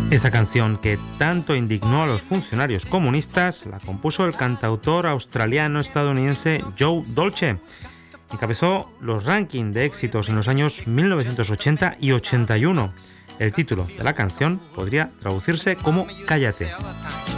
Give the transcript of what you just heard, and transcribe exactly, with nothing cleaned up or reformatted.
Esa canción que tanto indignó a los funcionarios comunistas la compuso el cantautor australiano-estadounidense Joe Dolce. Encabezó los rankings de éxitos en los años mil novecientos ochenta y ochenta y uno. El título de la canción podría traducirse como Cállate.